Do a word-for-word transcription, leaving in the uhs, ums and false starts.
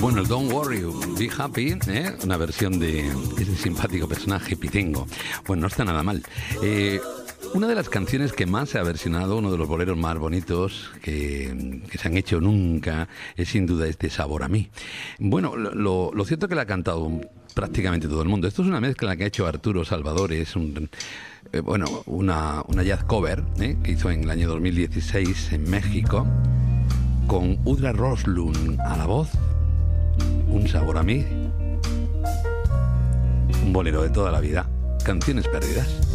Bueno, el Don't Worry, Be Happy, ¿eh? Una versión de ese simpático personaje Pitengo. Bueno, no está nada mal. Eh, una de las canciones que más se ha versionado, uno de los boleros más bonitos que, que se han hecho nunca, es sin duda este Sabor a mí. Bueno, lo, lo cierto es que la ha cantado prácticamente todo el mundo. Esto es una mezcla en la que ha hecho Arturo Salvadores, un... Eh, bueno, una, una jazz cover, ¿eh? Que hizo en el año dos mil dieciséis en México, con Udra Roslund a la voz. Un sabor a mí, un bolero de toda la vida, canciones perdidas.